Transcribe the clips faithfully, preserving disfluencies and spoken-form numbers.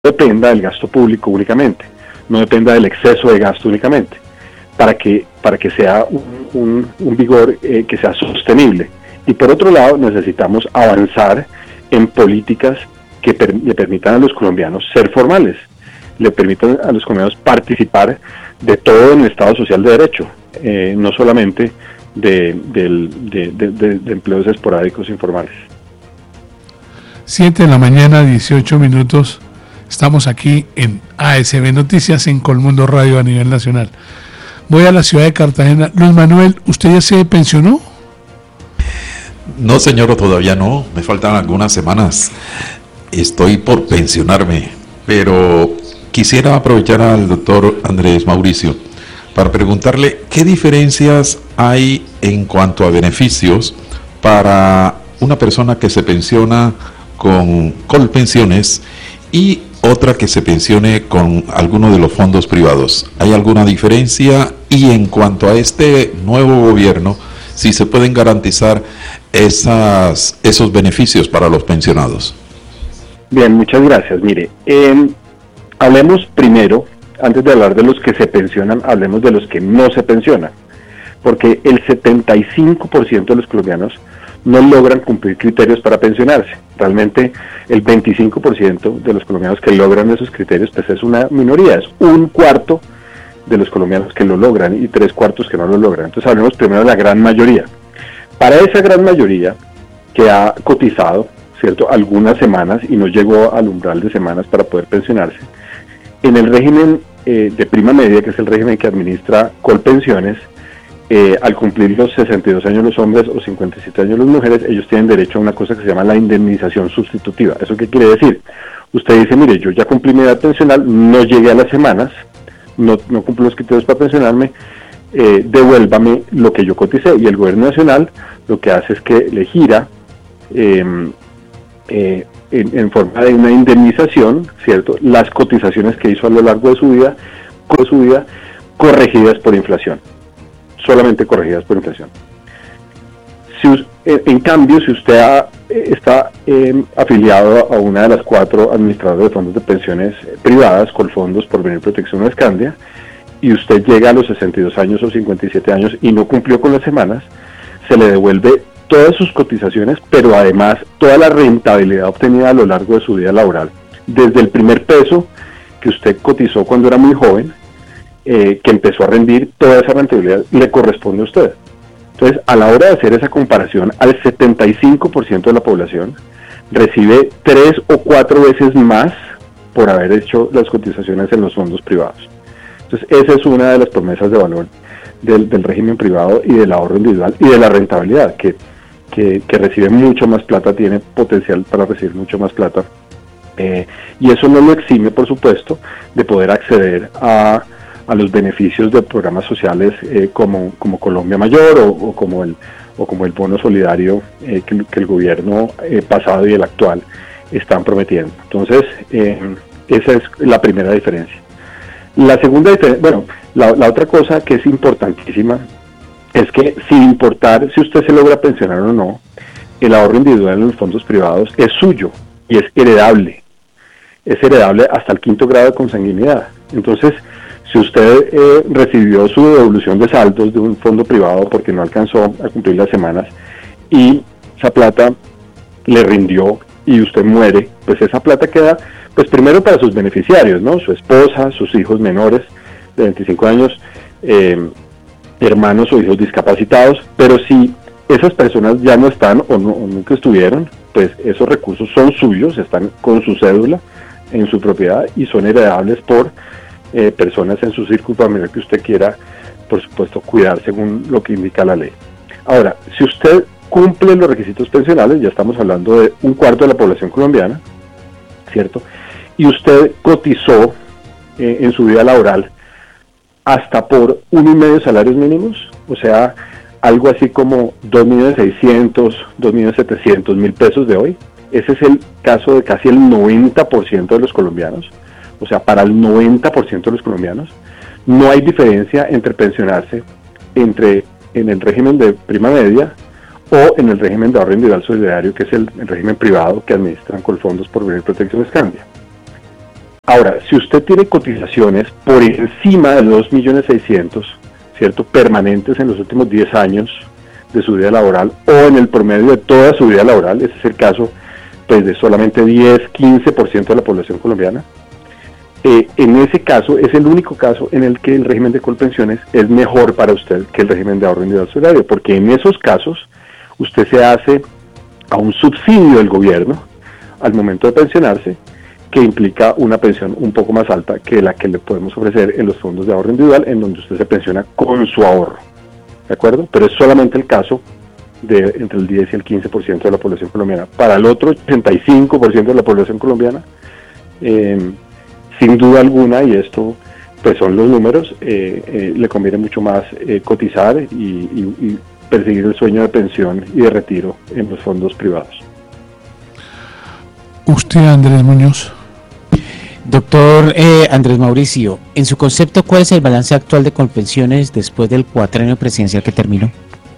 dependa del gasto público únicamente, no dependa del exceso de gasto únicamente, para que, para que sea un, un, un vigor eh, que sea sostenible. Y por otro lado, necesitamos avanzar en políticas que per, le permitan a los colombianos ser formales, le permitan a los colombianos participar de todo en el Estado Social de Derecho, eh, no solamente de, de, de, de, de, de empleos esporádicos informales. siete de la mañana, dieciocho minutos. Estamos aquí en A S B Noticias, en Colmundo Radio a nivel nacional. Voy a la ciudad de Cartagena. Luis Manuel, ¿usted ya se pensionó? No, señor, todavía no. Me faltan algunas semanas. Estoy por pensionarme, pero quisiera aprovechar al doctor Andrés Mauricio para preguntarle qué diferencias hay en cuanto a beneficios para una persona que se pensiona con Colpensiones y otra que se pensione con alguno de los fondos privados. ¿Hay alguna diferencia? Y en cuanto a este nuevo gobierno, si se pueden garantizar esas, esos beneficios para los pensionados. Bien, muchas gracias. Mire, eh, hablemos primero, antes de hablar de los que se pensionan, hablemos de los que no se pensionan, porque el setenta y cinco por ciento de los colombianos no logran cumplir criterios para pensionarse. Realmente el veinticinco por ciento de los colombianos que logran esos criterios, pues es una minoría, es un cuarto de los colombianos que lo logran y tres cuartos que no lo logran. Entonces hablemos primero de la gran mayoría. Para esa gran mayoría que ha cotizado, ¿cierto?, algunas semanas y no llegó al umbral de semanas para poder pensionarse, en el régimen eh, de prima media, que es el régimen que administra Colpensiones, Eh, al cumplir los sesenta y dos años los hombres o cincuenta y siete años las mujeres, ellos tienen derecho a una cosa que se llama la indemnización sustitutiva. ¿Eso qué quiere decir? Usted dice, mire, yo ya cumplí mi edad pensional, no llegué a las semanas, no, no cumplo los criterios para pensionarme, eh, devuélvame lo que yo coticé. Y el gobierno nacional lo que hace es que le gira eh, eh, en, en forma de una indemnización, ¿cierto?, las cotizaciones que hizo a lo largo de su vida, de su vida corregidas por inflación. Solamente corregidas por inflación. Si, en cambio, si usted ha, está eh, afiliado a una de las cuatro administradoras de fondos de pensiones privadas, Colfondos, Porvenir, Protección o Escandia, y usted llega a los sesenta y dos años o cincuenta y siete años y no cumplió con las semanas, se le devuelve todas sus cotizaciones, pero además toda la rentabilidad obtenida a lo largo de su vida laboral, desde el primer peso que usted cotizó cuando era muy joven, Eh, que empezó a rendir, toda esa rentabilidad le corresponde a usted. Entonces, a la hora de hacer esa comparación, al setenta y cinco por ciento de la población recibe tres o cuatro veces más por haber hecho las cotizaciones en los fondos privados. Entonces, esa es una de las promesas de valor del, del régimen privado y del ahorro individual y de la rentabilidad, que, que, que recibe mucho más plata, tiene potencial para recibir mucho más plata, eh, y eso no lo exime, por supuesto, de poder acceder a a los beneficios de programas sociales eh, como, como Colombia Mayor o, o, como el, o como el bono solidario eh, que, que el gobierno eh, pasado y el actual están prometiendo. Entonces, eh, esa es la primera diferencia. La segunda diferencia, bueno, la, la otra cosa que es importantísima es que sin importar si usted se logra pensionar o no, el ahorro individual en los fondos privados es suyo y es heredable. Es heredable hasta el quinto grado de consanguinidad. Entonces, si usted eh, recibió su devolución de saldos de un fondo privado porque no alcanzó a cumplir las semanas y esa plata le rindió y usted muere, pues esa plata queda, pues primero para sus beneficiarios, ¿no? Su esposa, sus hijos menores de veinticinco años, eh, hermanos o hijos discapacitados, pero si esas personas ya no están o, no, o nunca estuvieron, pues esos recursos son suyos, están con su cédula en su propiedad y son heredables por Eh, personas en su círculo familiar que usted quiera, por supuesto, cuidar según lo que indica la ley. Ahora, si usted cumple los requisitos pensionales, ya estamos hablando de un cuarto de la población colombiana, ¿cierto?, y usted cotizó eh, en su vida laboral hasta por uno y medio salarios mínimos, o sea, algo así como dos millones seiscientos, dos millones setecientos mil pesos de hoy. Ese es el caso de casi el noventa por ciento de los colombianos. O sea, para el noventa por ciento de los colombianos, no hay diferencia entre pensionarse entre en el régimen de prima media o en el régimen de ahorro individual solidario, que es el, el régimen privado que administran Colfondos, Porvenir, Protección Escandia. Ahora, si usted tiene cotizaciones por encima de dos millones seiscientos mil, ¿cierto?, permanentes en los últimos diez años de su vida laboral o en el promedio de toda su vida laboral, ese es el caso pues de solamente diez, quince por ciento de la población colombiana, eh, en ese caso es el único caso en el que el régimen de Colpensiones es mejor para usted que el régimen de ahorro individual solidario, porque en esos casos usted se hace a un subsidio del gobierno al momento de pensionarse, que implica una pensión un poco más alta que la que le podemos ofrecer en los fondos de ahorro individual, en donde usted se pensiona con su ahorro, ¿de acuerdo? Pero es solamente el caso de entre el diez y el quince por ciento de la población colombiana. Para el otro ochenta y cinco por ciento de la población colombiana, eh, sin duda alguna, y esto pues son los números, eh, eh, le conviene mucho más eh, cotizar y, y, y perseguir el sueño de pensión y de retiro en los fondos privados. ¿Usted, Andrés Muñoz? Doctor eh, Andrés Mauricio, en su concepto, ¿cuál es el balance actual de Colpensiones después del cuatrienio presidencial que terminó?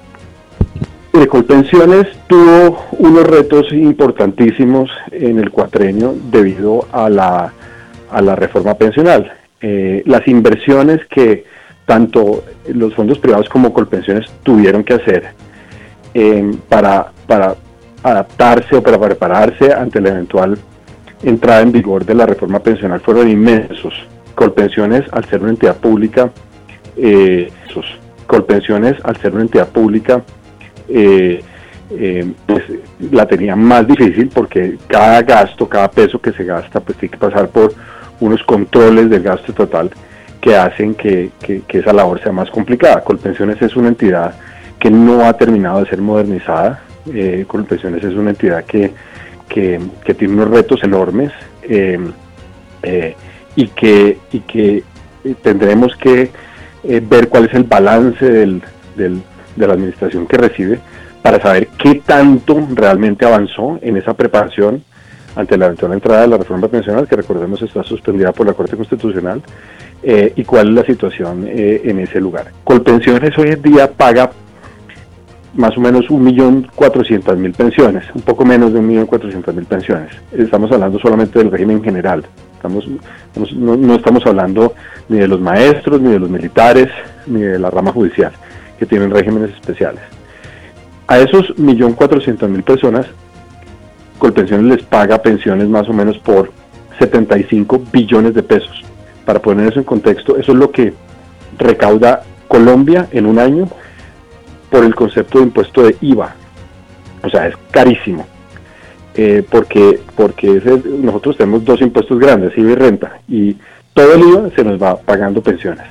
De Colpensiones tuvo unos retos importantísimos en el cuatrenio debido a la, a la reforma pensional. Eh, las inversiones que tanto los fondos privados como Colpensiones tuvieron que hacer eh, para, para adaptarse o para prepararse ante la eventual entrada en vigor de la reforma pensional fueron inmensos. Colpensiones, al ser una entidad pública, eh, sus Colpensiones, al ser una entidad pública, eh, eh, pues la tenía más difícil porque cada gasto, cada peso que se gasta, pues tiene que pasar por unos controles del gasto total que hacen que, que, que esa labor sea más complicada. Colpensiones es una entidad que no ha terminado de ser modernizada. Eh, Colpensiones es una entidad que Que, que tiene unos retos enormes eh, eh, y que, y que tendremos que eh, ver cuál es el balance del, del, de la administración que recibe para saber qué tanto realmente avanzó en esa preparación ante la eventual entrada de la reforma pensional, que recordemos está suspendida por la Corte Constitucional, eh, y cuál es la situación eh, en ese lugar. Colpensiones hoy en día paga más o menos un millón cuatrocientas mil pensiones, un poco menos de un millón cuatrocientas mil pensiones. Estamos hablando solamente del régimen general, estamos, estamos, no, no estamos hablando ni de los maestros, ni de los militares, ni de la rama judicial, que tienen regímenes especiales. A esos millón cuatrocientas mil personas, Colpensiones les paga pensiones más o menos por setenta y cinco billones de pesos. Para poner eso en contexto, eso es lo que recauda Colombia en un año por el concepto de impuesto de I V A. O sea, es carísimo, eh, porque porque ese, nosotros tenemos dos impuestos grandes, I V A y renta, y todo el I V A se nos va pagando pensiones.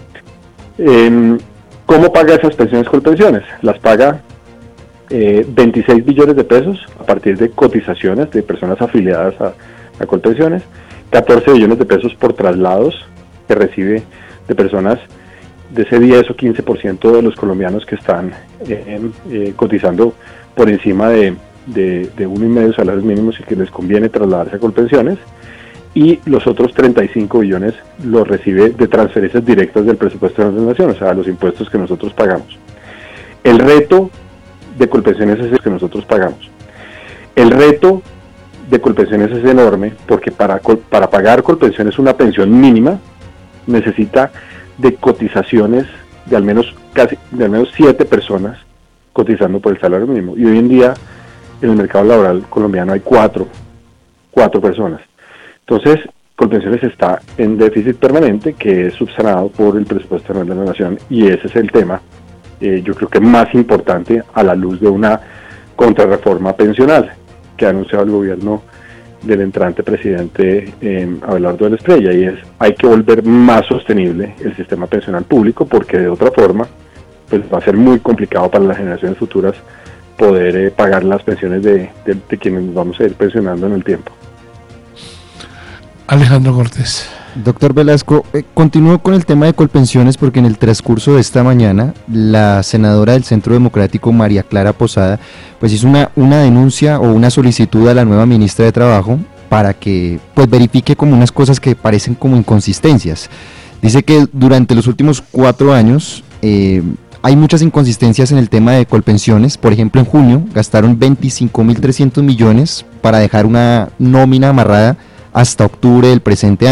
Eh, ¿Cómo paga esas pensiones Colpensiones? Las paga eh, veintiséis billones de pesos a partir de cotizaciones de personas afiliadas a, a Colpensiones, catorce billones de pesos por traslados que recibe de personas de ese diez o quince por ciento de los colombianos que están eh, eh, cotizando por encima de, de, de uno y medio salarios mínimos y que les conviene trasladarse a Colpensiones, y los otros treinta y cinco billones los recibe de transferencias directas del presupuesto de la nación, o sea, los impuestos que nosotros pagamos. El reto de Colpensiones es el que nosotros pagamos. El reto de Colpensiones es enorme porque para, para pagar Colpensiones una pensión mínima necesita de cotizaciones de al menos casi de al menos siete personas cotizando por el salario mínimo, y hoy en día en el mercado laboral colombiano hay cuatro cuatro personas. Entonces Colpensiones está en déficit permanente que es subsanado por el presupuesto de la nación, y ese es el tema eh, yo creo que más importante a la luz de una contrarreforma pensional que ha anunciado el gobierno del entrante presidente eh, Abelardo de la Estrella, y es hay que volver más sostenible el sistema pensional público, porque de otra forma pues va a ser muy complicado para las generaciones futuras poder eh, pagar las pensiones de, de, de quienes nos vamos a ir pensionando en el tiempo. Alejandro Cortés. Doctor Velasco, eh, continúo con el tema de Colpensiones porque en el transcurso de esta mañana la senadora del Centro Democrático María Clara Posada pues hizo una, una denuncia o una solicitud a la nueva ministra de Trabajo para que pues verifique como unas cosas que parecen como inconsistencias. Dice que durante los últimos cuatro años eh, hay muchas inconsistencias en el tema de Colpensiones. Por ejemplo, en junio gastaron veinticinco mil trescientos millones para dejar una nómina amarrada hasta octubre del presente año.